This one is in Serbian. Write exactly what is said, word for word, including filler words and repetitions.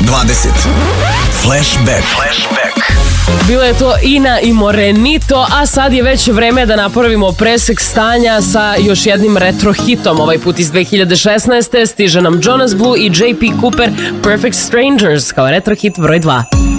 dvadeset. Flashback. Flashback. Bilo je to Ina i Morenito, a sad je već vreme da napravimo presek stanja sa još jednim retro hitom. Ovaj put iz dve hiljade šesnaeste. stiže nam Jonas Blue i J P Cooper, Perfect Strangers, kao retro hit broj dva.